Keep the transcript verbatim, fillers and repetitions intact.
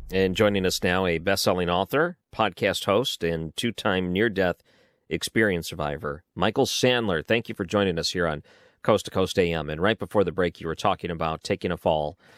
And joining us now, a best-selling author, podcast host, and two-time near-death experience survivor, Michael Sandler. Thank you for joining us here on Coast to Coast A M. And right before the break, you were talking about taking a fall